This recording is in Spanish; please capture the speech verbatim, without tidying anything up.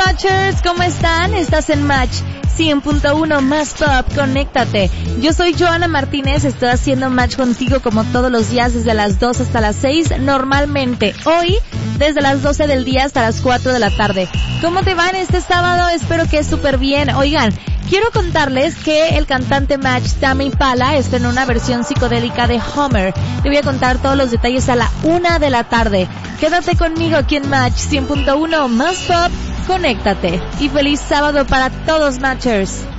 Matchers, ¿cómo están? Estás en Match cien punto uno más Pop, conéctate. Yo soy Joana Martínez, estoy haciendo Match contigo como todos los días desde las dos hasta las seis, normalmente. Hoy, desde las doce del día hasta las cuatro de la tarde. ¿Cómo te va en este sábado? Espero que súper bien. Oigan, quiero contarles que el cantante Match, Tame Impala, está en una versión psicodélica de Homer. Te voy a contar todos los detalles a la una de la tarde. Quédate conmigo aquí en Match cien punto uno más Pop, conéctate. Y feliz sábado para todos Matchers.